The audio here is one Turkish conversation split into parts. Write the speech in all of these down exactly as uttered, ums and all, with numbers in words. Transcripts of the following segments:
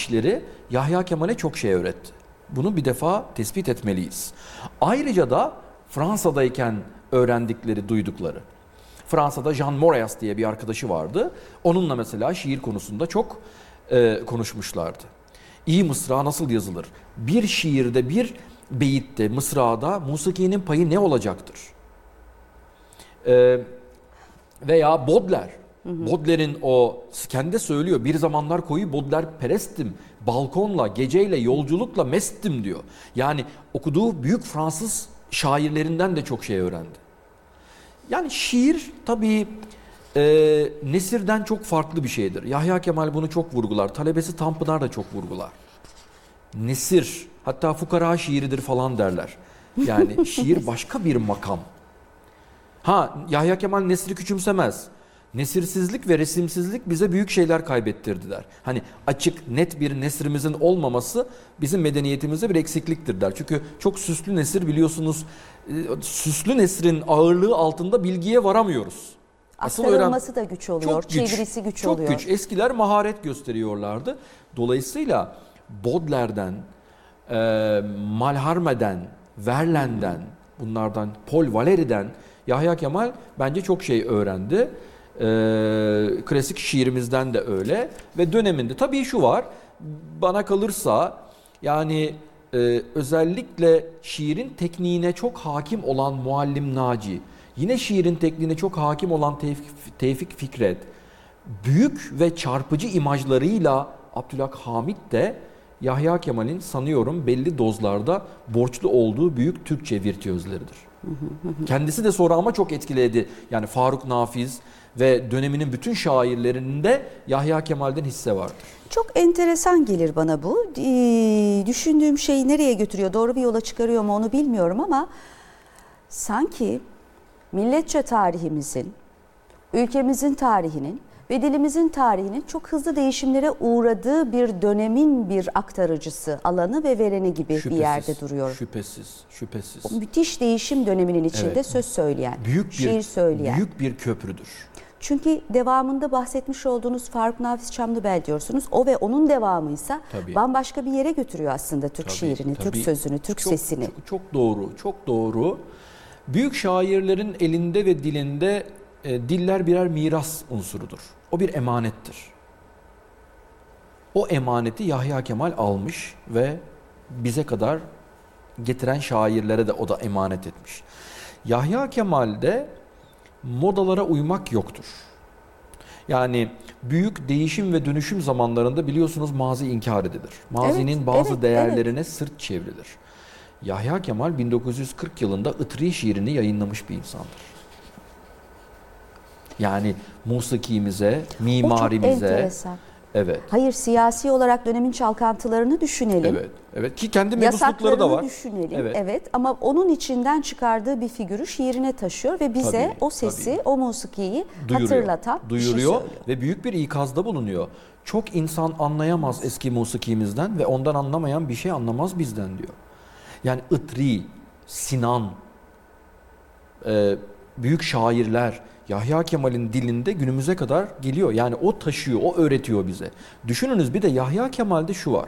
işleri Yahya Kemal'e çok şey öğretti. Bunu bir defa tespit etmeliyiz. Ayrıca da Fransa'dayken öğrendikleri, duydukları. Fransa'da Jean Moreas diye bir arkadaşı vardı. Onunla mesela şiir konusunda çok e, konuşmuşlardı. İyi mısra nasıl yazılır? Bir şiirde, bir beyitte, mısrada musikinin payı ne olacaktır? E, veya Baudelaire. Baudelaire'in o kendi de söylüyor. Bir zamanlar koyu Baudelaire perestim. Balkonla, geceyle, yolculukla mestim diyor. Yani okuduğu büyük Fransız şairlerinden de çok şey öğrendi. Yani şiir tabii e, nesirden çok farklı bir şeydir. Yahya Kemal bunu çok vurgular. Talebesi Tanpınar da çok vurgular. Nesir, hatta fukara şiiridir falan derler. Yani şiir başka bir makam. Ha, Yahya Kemal nesri küçümsemez. Nesirsizlik ve resimsizlik bize büyük şeyler kaybettirdiler. Hani açık, net bir nesrimizin olmaması bizim medeniyetimizde bir eksikliktir der. Çünkü çok süslü nesir biliyorsunuz, süslü nesrin ağırlığı altında bilgiye varamıyoruz. Aktarılması öğren... da güç oluyor, çok güç, çevirisi güç çok oluyor. Çok güç. Eskiler maharet gösteriyorlardı. Dolayısıyla Baudelaire'den, e, Mallarmé'den, Verlaine'den, bunlardan, Paul Valéry'den Yahya Kemal bence çok şey öğrendi. Ee, klasik şiirimizden de öyle ve döneminde tabii şu var, bana kalırsa yani e, özellikle şiirin tekniğine çok hakim olan Muallim Naci, yine şiirin tekniğine çok hakim olan Tevfik, Tevfik Fikret, büyük ve çarpıcı imajlarıyla Abdülhak Hamit de Yahya Kemal'in sanıyorum belli dozlarda borçlu olduğu büyük Türkçe virtüözleridir. Kendisi de sonra ama çok etkiledi. Yani Faruk Nafiz ve döneminin bütün şairlerinde Yahya Kemal'den hisse vardır. Çok enteresan gelir bana bu. Ee, düşündüğüm şeyi nereye götürüyor, doğru bir yola çıkarıyor mu onu bilmiyorum ama sanki milletçe tarihimizin, ülkemizin tarihinin ve dilimizin tarihinin çok hızlı değişimlere uğradığı bir dönemin bir aktarıcısı, alanı ve vereni gibi şüphesiz, bir yerde duruyor. Şüphesiz, şüphesiz. O müthiş değişim döneminin içinde evet, söz söyleyen, büyük bir, şiir söyleyen. Büyük bir köprüdür. Çünkü devamında bahsetmiş olduğunuz Faruk Nafiz Çamlıbel diyorsunuz. O ve onun devamıysa tabii, bambaşka bir yere götürüyor aslında Türk tabii, şiirini, tabii, Türk sözünü, Türk çok, sesini. Çok, çok doğru, çok doğru. Büyük şairlerin elinde ve dilinde e, diller birer miras unsurudur. O bir emanettir. O emaneti Yahya Kemal almış ve bize kadar getiren şairlere de o da emanet etmiş. Yahya Kemal'de modalara uymak yoktur. Yani büyük değişim ve dönüşüm zamanlarında biliyorsunuz mazi inkar edilir. Mazinin evet, bazı evet, değerlerine evet. sırt çevrilir. Yahya Kemal bin dokuz yüz kırk yılında Itri şiirini yayınlamış bir insandır. Yani musikimize, mimarimize. O çok enteresan. Evet. Hayır, siyasi olarak dönemin çalkantılarını düşünelim. Evet. Evet ki kendi mebuslukları da var. Düşünelim. Evet. Evet. Ama onun içinden çıkardığı bir figürü şiirine taşıyor ve bize tabii, o sesi, tabii. o musikiyi duyuruyor, hatırlatan duyuruyor bir şey söylüyor. Ve büyük bir ikazda bulunuyor. Çok insan anlayamaz eski musikimizden ve ondan anlamayan bir şey anlamaz bizden diyor. Yani Itri, Sinan, e, büyük şairler Yahya Kemal'in dilinde günümüze kadar geliyor. Yani o taşıyor, o öğretiyor bize. Düşününüz bir de Yahya Kemal'de şu var.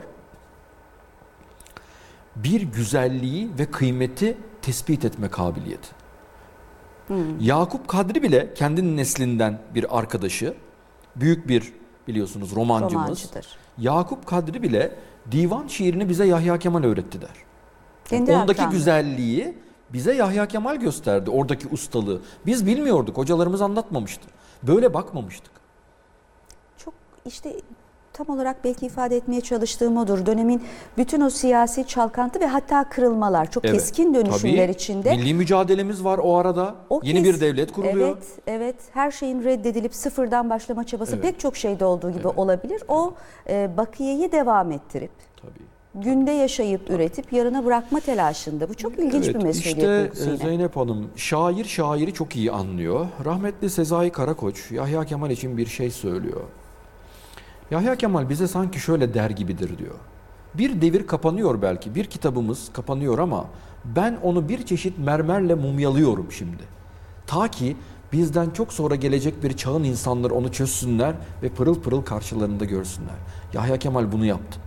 Bir güzelliği ve kıymeti tespit etme kabiliyeti. Hmm. Yakup Kadri bile kendinin neslinden bir arkadaşı, büyük bir biliyorsunuz romancımız. Romancıdır. Yakup Kadri bile divan şiirini bize Yahya Kemal öğretti der. Yani ondaki akranı. Güzelliği bize Yahya Kemal gösterdi, oradaki ustalığı. Biz bilmiyorduk, hocalarımız anlatmamıştı. Böyle bakmamıştık. Çok işte tam olarak belki ifade etmeye çalıştığım odur. Dönemin bütün o siyasi çalkantı ve hatta kırılmalar, çok evet, keskin dönüşümler tabii, içinde. Milli mücadelemiz var o arada. O Yeni kes, bir devlet kuruluyor. Evet, evet. Her şeyin reddedilip sıfırdan başlama çabası evet. pek çok şeyde olduğu gibi evet. olabilir. O e, bakiyeyi devam ettirip tabii. günde yaşayıp tabii. üretip yarına bırakma telaşında. Bu çok ilginç evet, bir mesuliyet işte Zeynep Hanım, şair şairi çok iyi anlıyor. Rahmetli Sezai Karakoç, Yahya Kemal için bir şey söylüyor. Yahya Kemal bize sanki şöyle der gibidir diyor. Bir devir kapanıyor belki, bir kitabımız kapanıyor ama ben onu bir çeşit mermerle mumyalıyorum şimdi. Ta ki bizden çok sonra gelecek bir çağın insanları onu çözsünler ve pırıl pırıl karşılarında görsünler. Yahya Kemal bunu yaptı.